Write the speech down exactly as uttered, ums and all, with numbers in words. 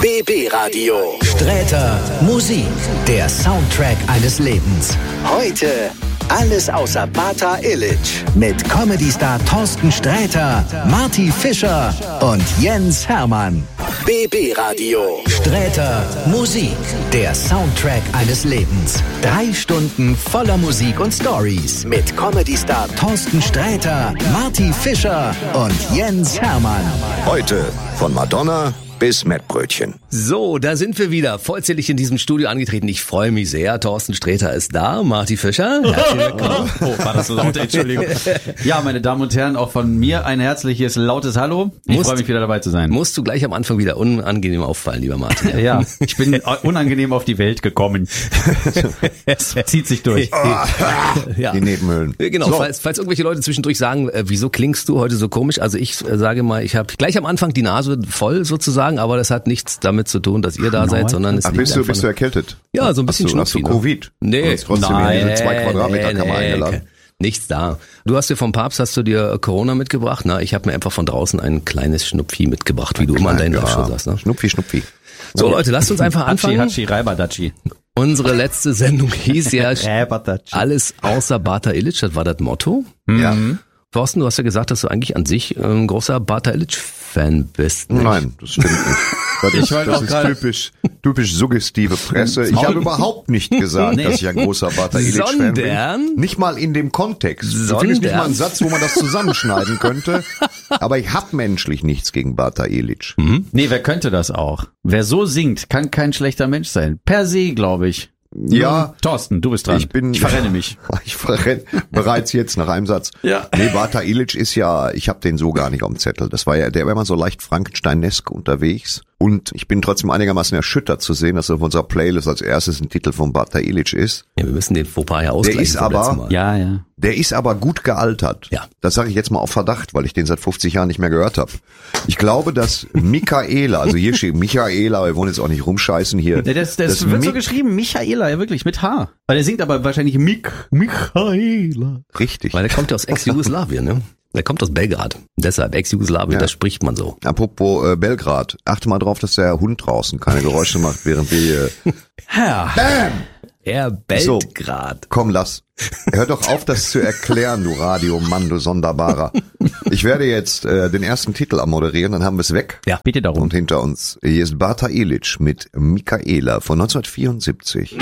B B Radio. Sträter Musik, der Soundtrack eines Lebens. Heute alles außer Bata Illich. Mit Comedy-Star Thorsten Sträter, Marty Fischer und Jens Hermann. B B Radio. Sträter Musik, der Soundtrack eines Lebens. Drei Stunden voller Musik und Stories. Mit Comedy-Star Thorsten Sträter, Marty Fischer und Jens Hermann. Heute von Madonna bis Mettbrötchen. So, da sind wir wieder, vollzählig in diesem Studio angetreten. Ich freue mich sehr. Thorsten Sträter ist da, Marty Fischer. Herzlich willkommen. Oh, war das laut, Entschuldigung. Ja, meine Damen und Herren, auch von mir ein herzliches, lautes Hallo. Ich freue mich wieder dabei zu sein. Musst du gleich am Anfang wieder unangenehm auffallen, lieber Martin. Ja, ich bin unangenehm auf die Welt gekommen. Es zieht sich durch. Ja. Die Nebenhöhlen. Genau, So. falls, falls irgendwelche Leute zwischendurch sagen, äh, wieso klingst du heute so komisch? Also ich äh, sage mal, ich habe gleich am Anfang die Nase voll sozusagen, aber das hat nichts damit zu tun, dass ihr da seid, sondern es Ach, liegt bist du, einfach bist du erkältet? Ja, so ein bisschen Hast du, hast du Schnupfi, ne? Covid? Nee, Du hast trotzdem nein, in diese zwei Quadratmeter Kammer nee, eingeladen. nichts da. Du hast dir vom Papst, hast du dir Corona mitgebracht? Na, ich habe mir einfach von draußen ein kleines Schnupfi mitgebracht, wie du immer an deinen Live-Show sagst. Ne? Schnupfi, Schnupfi. So Leute, lasst uns einfach Hatschi, anfangen. Hatschi, Reibadatschi. Unsere letzte Sendung hieß ja Reibadatschi. alles außer Bata Illich, das war das Motto. Ja. Thorsten, du hast ja gesagt, dass du eigentlich an sich ein großer Bata Illich-Fan bist. Nicht? Nein, das stimmt nicht. Das ist, wollte das auch ist gerade- typisch, typisch suggestive Presse. Ich habe überhaupt nicht gesagt, Nee. dass ich ein großer Bata Illich-Fan Sondern? bin. Nicht mal in dem Kontext. Du Sondern? findest nicht mal einen Satz, wo man das zusammenschneiden könnte. Aber ich hab menschlich nichts gegen Bata Illich. Nee, wer könnte das auch? Wer so singt, kann kein schlechter Mensch sein. Per se, glaube ich. Ja, Thorsten, du bist dran. ich bin, ich verrenne mich. Ich verrenne bereits jetzt nach einem Satz. Ja. Nee, Bata Illich ist ja, ich habe den so gar nicht auf dem Zettel. Das war ja, der war immer so leicht Frankenstein-esk unterwegs. Und ich bin trotzdem einigermaßen erschüttert zu sehen, dass auf unserer Playlist als erstes ein Titel von Bata Illich ist. Ja, wir müssen den Fauxpas ja ausgleichen. Der ist vom letzten aber- Mal. Ja, ja. Der ist aber gut gealtert. Ja. Das sage ich jetzt mal auf Verdacht, weil ich den seit fünfzig Jahren nicht mehr gehört habe. Ich glaube, dass Michaela, also hier steht Michaela, wir wollen jetzt auch nicht rumscheißen hier. Ja, das das, Das wird Mi- so geschrieben, Michaela, ja wirklich, mit H. Weil er singt aber wahrscheinlich Mik, Michaela. Richtig. Weil der kommt ja aus Ex-Jugoslawien, ne? Der kommt aus Belgrad. Deshalb Ex-Jugoslawien, Ja. das spricht man so. Apropos äh, Belgrad, achte mal drauf, dass der Hund draußen keine Geräusche macht, während wir... Äh, Ja. Er bellt So. grad. komm, lass. Hör doch auf, das zu erklären, du Radiomann, du Sonderbarer. Ich werde jetzt äh, den ersten Titel amoderieren, dann haben wir es weg. Ja. Bitte darum. Und hinter uns, hier ist Bata Illich mit Michaela von neunzehnhundertvierundsiebzig.